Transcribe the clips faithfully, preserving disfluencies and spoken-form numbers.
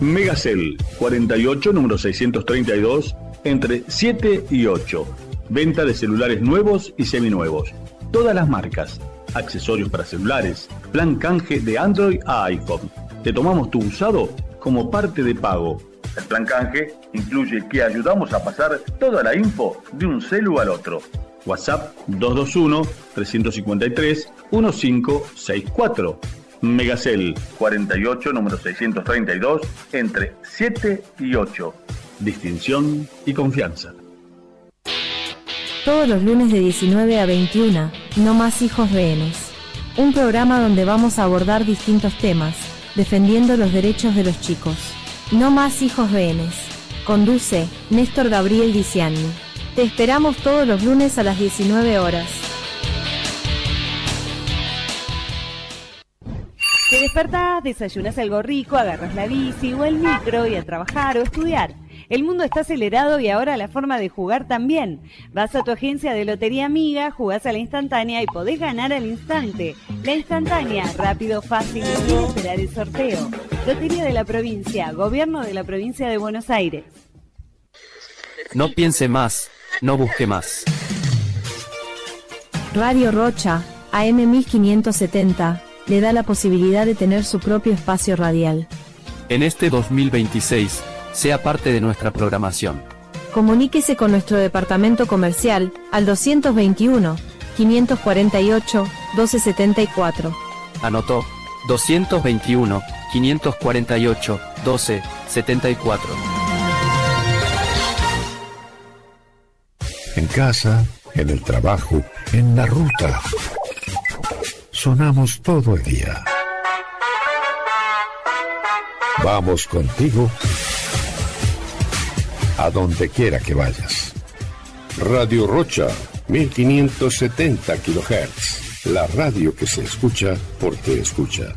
Megacel cuarenta y ocho, número seiscientos treinta y dos, entre siete y ocho. Venta de celulares nuevos y seminuevos. Todas las marcas. Accesorios para celulares. Plan canje de Android a iPhone. Te tomamos tu usado como parte de pago. El plan canje incluye que ayudamos a pasar toda la info de un celu al otro. WhatsApp dos dos uno, tres cinco tres, uno cinco seis cuatro. Megacel cuarenta y ocho, número seiscientos treinta y dos, entre siete y ocho. Distinción y confianza. Todos los lunes de diecinueve a veintiuna, No Más Hijos Rehenes. Un programa donde vamos a abordar distintos temas, defendiendo los derechos de los chicos. No Más Hijos Rehenes. Conduce Néstor Gabriel Diciani. Te esperamos todos los lunes a las diecinueve horas. Te despertás, desayunas algo rico, agarras la bici o el micro y a trabajar o estudiar. El mundo está acelerado y ahora la forma de jugar también. Vas a tu agencia de Lotería Amiga, jugás a la instantánea y podés ganar al instante. La instantánea, rápido, fácil y sin esperar el sorteo. Lotería de la Provincia, Gobierno de la Provincia de Buenos Aires. No piense más, no busque más. Radio Rocha, A M mil quinientos setenta, le da la posibilidad de tener su propio espacio radial. En este dos mil veintiséis, sea parte de nuestra programación. Comuníquese con nuestro departamento comercial al doscientos veintiuno, quinientos cuarenta y ocho, doce setenta y cuatro. Anotó, doscientos veintiuno, quinientos cuarenta y ocho, doce setenta y cuatro. En casa, en el trabajo, en la ruta. Sonamos todo el día. Vamos contigo a donde quiera que vayas. Radio Rocha, mil quinientos setenta kilohertz. La radio que se escucha porque escucha.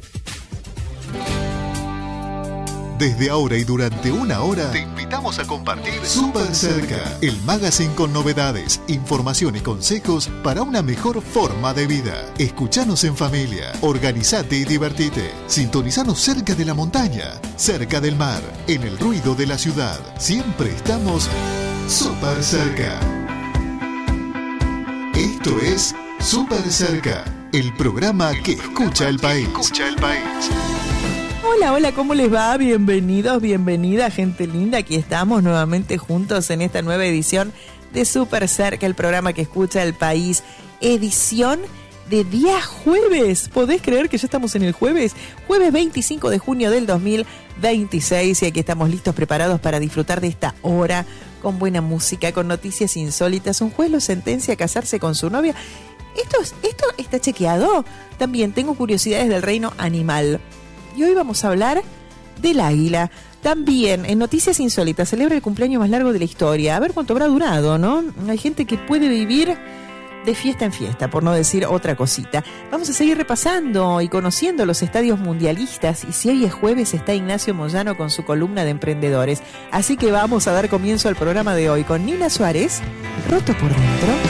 Desde ahora y durante una hora te invitamos a compartir Súper Cerca, el magazine con novedades, información y consejos para una mejor forma de vida. Escuchanos en familia, organizate y divertite. Sintonizanos cerca de la montaña, cerca del mar, en el ruido de la ciudad. Siempre estamos Súper Cerca. Esto es Súper Cerca, el programa que escucha el país. Escucha el país. Hola, hola, ¿cómo les va? Bienvenidos, bienvenida, gente linda. Aquí estamos nuevamente juntos en esta nueva edición de Súper Cerca, el programa que escucha el país. Edición de día jueves. ¿Podés creer que ya estamos en el jueves? Jueves veinticinco de junio del dos mil veintiséis y aquí estamos listos, preparados para disfrutar de esta hora con buena música, con noticias insólitas. Un juez lo sentencia a casarse con su novia. Esto, esto está chequeado. También tengo curiosidades del reino animal. Y hoy vamos a hablar del águila. También, en Noticias Insólitas, celebra el cumpleaños más largo de la historia. A ver cuánto habrá durado, ¿no? Hay gente que puede vivir de fiesta en fiesta, por no decir otra cosita. Vamos a seguir repasando y conociendo los estadios mundialistas. Y si hoy es jueves, está Ignacio Moyano con su columna de emprendedores. Así que vamos a dar comienzo al programa de hoy con Nina Suárez, Roto por Dentro.